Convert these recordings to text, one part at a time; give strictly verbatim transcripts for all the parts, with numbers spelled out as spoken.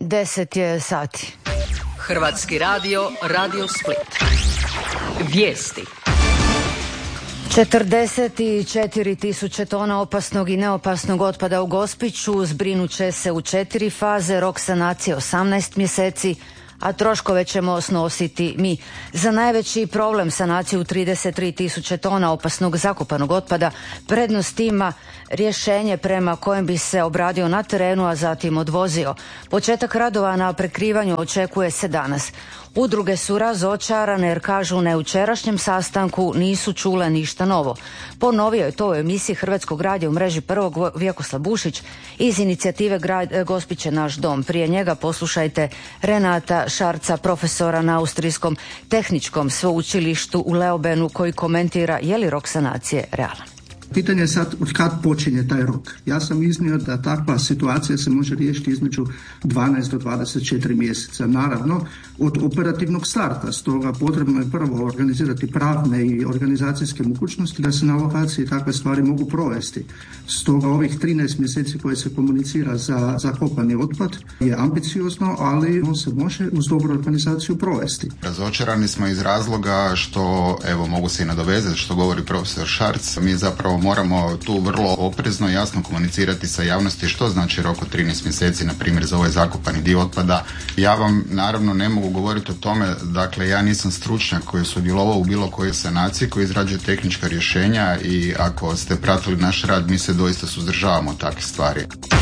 Deset je sati. Hrvatski radio, Radio Split. Vijesti. četrdeset četiri tisuće tona opasnog i neopasnog otpada u Gospiću zbrinut će se u četiri faze, rok sanacije osamnaest mjeseci, a troškove ćemo snositi mi. Za najveći problem sanaciju trideset tri tisuće tona opasnog zakopanog otpada prednost ima rješenje prema kojem bi se obradio na terenu, a zatim odvozio. Početak radova na prekrivanju očekuje se danas. Udruge su razočarane jer kažu na jučerašnjem sastanku nisu čule ništa novo. Ponovio je to u emisiji Hrvatskog radija u mreži Prvog Vjekoslav Bušić iz inicijative Gospić je naš dom. Prije njega poslušajte Renata Šarca, profesora na Austrijskom tehničkom sveučilištu u Leobenu, koji komentira je li rok sanacije realan. Pitanje je sad od kad počinje taj rok. Ja sam iznio da takva situacija se može riješiti između dvanaest do dvadeset četiri mjeseca. Naravno, od operativnog starta. Stoga potrebno je prvo organizirati pravne i organizacijske mogućnosti da se na lokaciji takve stvari mogu provesti. Stoga ovih trinaest mjeseci koje se komunicira za zakopani otpad je ambiciozno, ali on se može uz dobru organizaciju provesti. Razočarani smo iz razloga što, evo mogu se i nadovezati što govori profesor Šarc, mi zapravo moramo tu vrlo oprezno i jasno komunicirati sa javnosti što znači rok od trinaest mjeseci, na primjer za ovaj zakopani dio otpada. Ja vam naravno ne mogu govoriti o tome, dakle ja nisam stručnjak koji je sudjelovao u bilo kojoj sanaciji, koji izrađuje tehnička rješenja i ako ste pratili naš rad, mi se doista suzdržavamo takve stvari.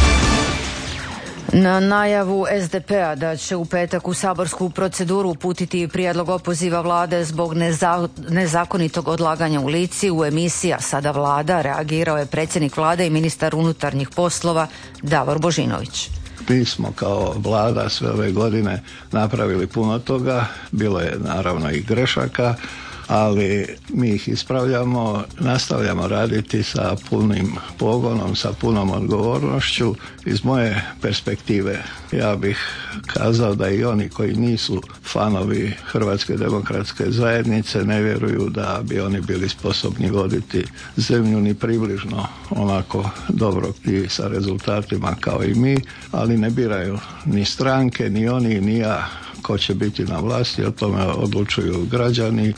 Na najavu es de pe-a da će u petak u saborsku proceduru uputiti prijedlog opoziva vlade zbog neza, nezakonitog odlaganja u Lici u emisiji Sada vlada reagirao je predsjednik vlade i ministar unutarnjih poslova Davor Božinović. Mi smo kao vlada sve ove godine napravili puno toga, bilo je naravno i grešaka, ali mi ih ispravljamo, nastavljamo raditi sa punim pogonom, sa punom odgovornošću. Iz moje perspektive ja bih kazao da i oni koji nisu fanovi Hrvatske demokratske zajednice ne vjeruju da bi oni bili sposobni voditi zemlju ni približno onako dobro i sa rezultatima kao i mi, ali ne biraju ni stranke, ni oni, ni ja ko će biti na vlasti, o tome odlučuju građani.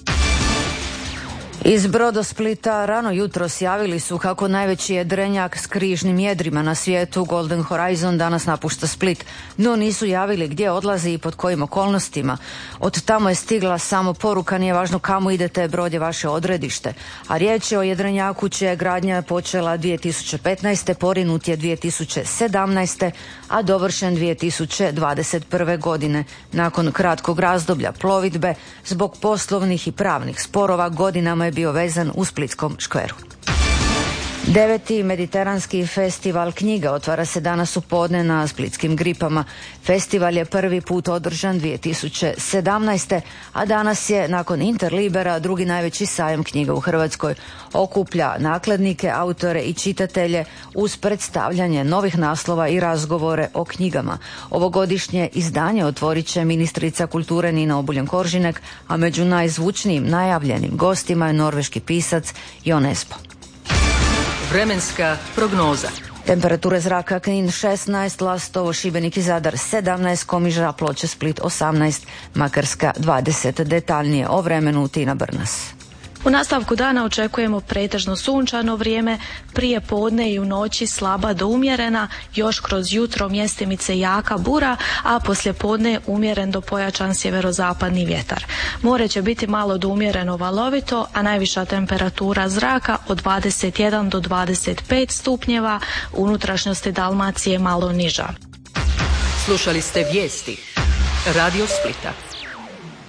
Iz Brodosplita rano jutros javili su kako najveći jedrenjak s križnim jedrima na svijetu, Golden Horizon, danas napušta Split, no nisu javili gdje odlazi i pod kojim okolnostima. Od tamo je stigla samo poruka, nije važno kamo idete, brod je vaše odredište. A riječ je o jedrenjaku čija je gradnja počela dvije tisuće petnaeste. porinut je dvije tisuće sedamnaeste. a dovršen dvije tisuće dvadeset prve. godine. Nakon kratkog razdoblja plovidbe, zbog poslovnih i pravnih sporova, godinama je bio vezan u splitskom škveru. Deveti mediteranski festival knjiga otvara se danas u podne na splitskim Gripama. Festival je prvi put održan dvije tisuće sedamnaeste. a danas je nakon Interlibera drugi najveći sajam knjiga u Hrvatskoj. Okuplja nakladnike, autore i čitatelje uz predstavljanje novih naslova i razgovore o knjigama. Ovogodišnje izdanje otvorit će ministrica kulture Nina Obuljen Koržinek, a među najzvučnijim najavljenim gostima je norveški pisac Jon Espo. Vremenska prognoza. Temperature zraka: Knin šesnaest, Lastovo, Šibenik i Zadar sedamnaest, Komiža, Ploče, Split osamnaest, Makarska dvadeset. Detaljnije o vremenu Tina Brnas. U nastavku dana očekujemo pretežno sunčano vrijeme, prije podne i u noći slaba do umjerena, još kroz jutro mjestimice jaka bura, a poslije podne umjeren do pojačan sjeverozapadni vjetar. More će biti malo do umjereno valovito, a najviša temperatura zraka od dvadeset jedan do dvadeset pet stupnjeva, u unutrašnjosti Dalmacije malo niža. Slušali ste vijesti Radio Splita.